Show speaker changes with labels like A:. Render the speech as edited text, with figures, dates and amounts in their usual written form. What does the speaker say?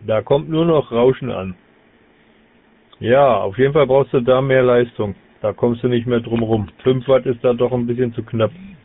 A: Da kommt nur noch Rauschen an. Ja, auf jeden Fall brauchst du da mehr Leistung. Da kommst du nicht mehr drum rum. 5 Watt ist da doch ein bisschen zu knapp.